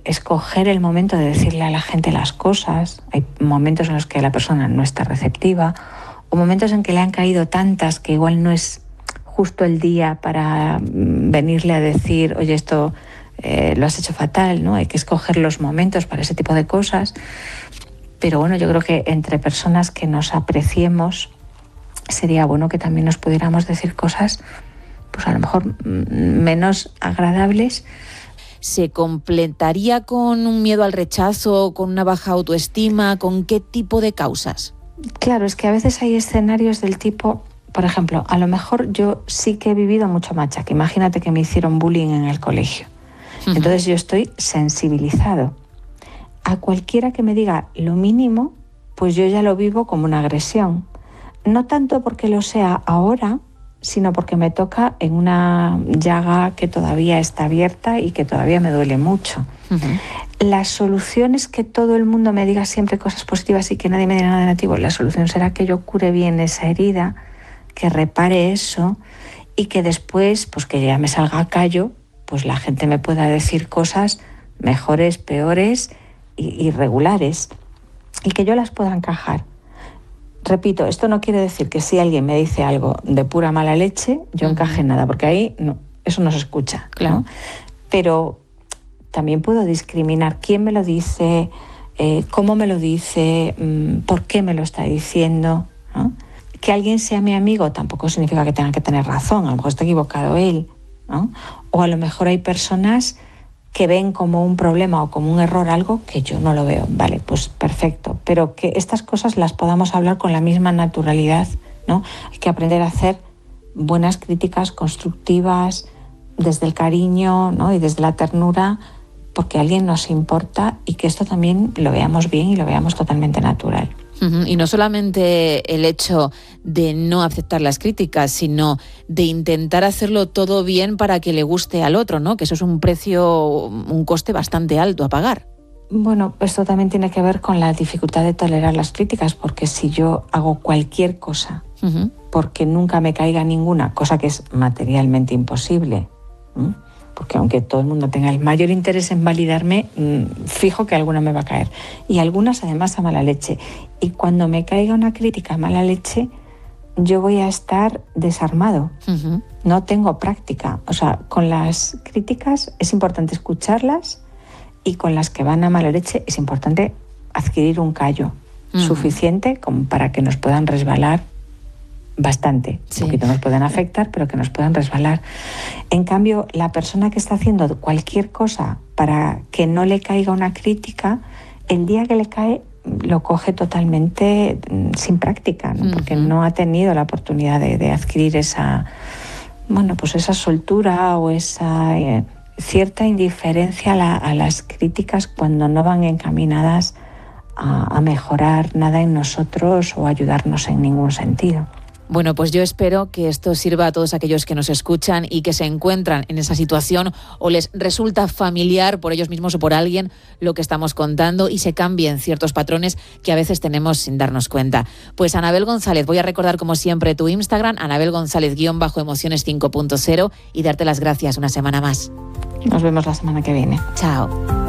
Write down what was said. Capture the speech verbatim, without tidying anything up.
escoger el momento de decirle a la gente las cosas. Hay momentos en los que la persona no está receptiva, o momentos en que le han caído tantas que igual no es justo el día para venirle a decir, oye, esto eh, lo has hecho fatal, ¿no? Hay que escoger los momentos para ese tipo de cosas. Pero bueno, yo creo que entre personas que nos apreciemos sería bueno que también nos pudiéramos decir cosas, pues a lo mejor menos agradables. ¿Se completaría con un miedo al rechazo, con una baja autoestima? ¿Con qué tipo de causas? Claro, es que a veces hay escenarios del tipo, por ejemplo, a lo mejor yo sí que he vivido mucho machaque. Imagínate que me hicieron bullying en el colegio. Uh-huh. Entonces yo estoy sensibilizado. A cualquiera que me diga lo mínimo, pues yo ya lo vivo como una agresión. No tanto porque lo sea ahora, sino porque me toca en una llaga que todavía está abierta y que todavía me duele mucho. Uh-huh. La solución es que todo el mundo me diga siempre cosas positivas y que nadie me diga nada negativo. La solución será que yo cure bien esa herida, que repare eso y que después, pues que ya me salga a callo, pues la gente me pueda decir cosas mejores, peores y irregulares y que yo las pueda encajar. Repito, esto no quiere decir que si alguien me dice algo de pura mala leche, yo uh-huh. encaje en nada, porque ahí no, eso no se escucha, claro. ¿no? Pero también puedo discriminar quién me lo dice, eh, cómo me lo dice, mmm, por qué me lo está diciendo, ¿no? Que alguien sea mi amigo tampoco significa que tenga que tener razón, a lo mejor está equivocado él, ¿no? O a lo mejor hay personas que ven como un problema o como un error algo que yo no lo veo. Vale, pues perfecto. Pero que estas cosas las podamos hablar con la misma naturalidad, ¿no? Hay que aprender a hacer buenas críticas constructivas desde el cariño, ¿no? Y desde la ternura, porque a alguien nos importa y que esto también lo veamos bien y lo veamos totalmente natural. Uh-huh. Y no solamente el hecho de no aceptar las críticas, sino de intentar hacerlo todo bien para que le guste al otro, ¿no? Que eso es un precio, un coste bastante alto a pagar. Bueno, esto también tiene que ver con la dificultad de tolerar las críticas, porque si yo hago cualquier cosa, uh-huh. porque nunca me caiga ninguna, cosa que es materialmente imposible, ¿eh? Porque aunque todo el mundo tenga el mayor interés en validarme, mmm, fijo que alguna me va a caer. Y algunas además a mala leche. Y cuando me caiga una crítica a mala leche, yo voy a estar desarmado. Uh-huh. No tengo práctica. O sea, con las críticas es importante escucharlas y con las que van a mala leche es importante adquirir un callo uh-huh. suficiente como para que nos puedan resbalar bastante, sí. Un poquito nos pueden afectar, pero que nos puedan resbalar. En cambio, la persona que está haciendo cualquier cosa para que no le caiga una crítica, el día que le cae, lo coge totalmente sin práctica, ¿no? Uh-huh. Porque no ha tenido la oportunidad de, de adquirir esa, bueno, pues esa soltura o esa eh, cierta indiferencia a, la, a las críticas cuando no van encaminadas a, a mejorar nada en nosotros o ayudarnos en ningún sentido. Bueno, pues yo espero que esto sirva a todos aquellos que nos escuchan y que se encuentran en esa situación o les resulta familiar por ellos mismos o por alguien lo que estamos contando y se cambien ciertos patrones que a veces tenemos sin darnos cuenta. Pues Anabel González, voy a recordar como siempre tu Instagram, Anabel González guión bajo emociones cinco punto cero y darte las gracias una semana más. Nos vemos la semana que viene. Chao.